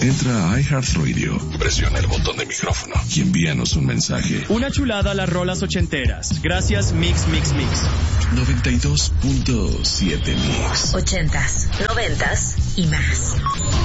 Entra a iHeartRadio, presiona el botón de micrófono y envíanos un mensaje. Una chulada a las rolas ochenteras. Gracias, Mix. 92.7 Mix. 80s, 90s y más.